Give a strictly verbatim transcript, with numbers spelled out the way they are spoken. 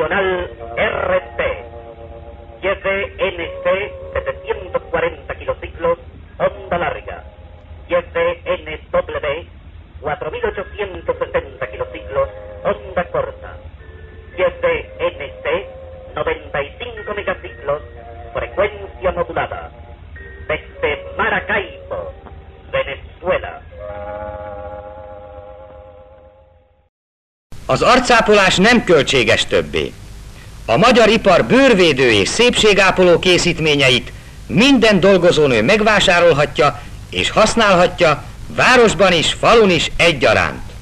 Nacional R T. Y F N C setecientos cuarenta kilociclos, onda larga. Y F N W cuatro mil ochocientos sesenta kilociclos, onda corta. Y F N C noventa y cinco megaciclos, frecuencia modulada. Desde Maracaibo, Venezuela. Az arccápolás nem költséges többé. A magyar ipar bőrvédő és szépségápoló készítményeit minden dolgozónő megvásárolhatja és használhatja, városban is, falun is egyaránt.